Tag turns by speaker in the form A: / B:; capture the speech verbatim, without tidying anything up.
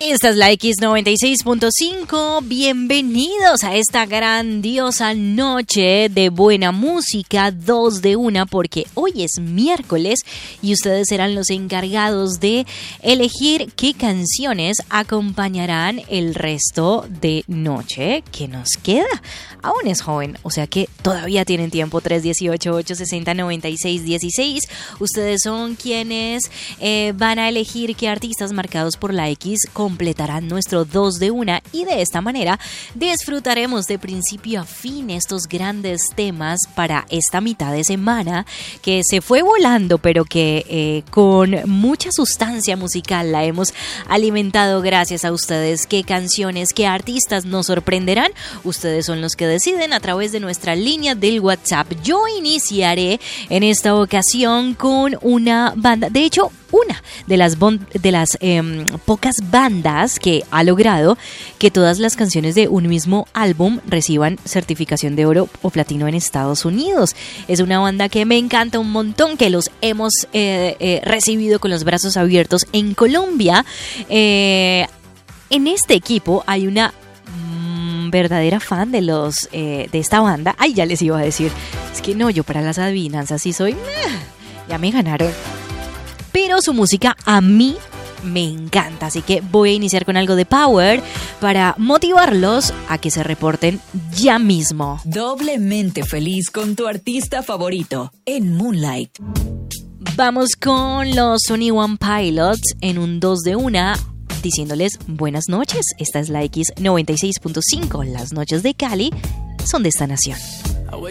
A: Esta es la X noventa y seis punto cinco. Bienvenidos a esta grandiosa noche de buena música, dos de una, porque hoy es miércoles y ustedes serán los encargados de elegir qué canciones acompañarán el resto de noche que nos queda. Aún es joven, o sea que todavía tienen tiempo. Tres dieciocho, ocho sesenta, noventa y seis dieciséis. Ustedes son quienes eh, van a elegir qué artistas marcados por la X completarán nuestro dos de una, y de esta manera disfrutaremos de principio a fin estos grandes temas para esta mitad de semana que se fue volando, pero que eh, con mucha sustancia musical la hemos alimentado gracias a ustedes. ¿Qué canciones, qué artistas nos sorprenderán? Ustedes son los que deciden a través de nuestra línea del WhatsApp. Yo iniciaré en esta ocasión con una banda, de hecho una de las, bon- de las eh, pocas bandas que ha logrado que todas las canciones de un mismo álbum reciban certificación de oro o platino en Estados Unidos. Es una banda que me encanta un montón, que los hemos eh, eh, recibido con los brazos abiertos en Colombia. Eh, en este equipo hay una mmm, verdadera fan de los eh, de esta banda. Ay, ya les iba a decir, es que no, yo para las adivinanzas sí soy, ya me ganaron. Pero su música a mí me encanta, así que voy a iniciar con algo de power para motivarlos a que se reporten ya mismo.
B: Doblemente feliz con tu artista favorito en Moonlight.
A: Vamos con los veintiuno Pilots en un dos de una, diciéndoles buenas noches. Esta es la X noventa y seis punto cinco. Las noches de Cali son de esta nación.
C: I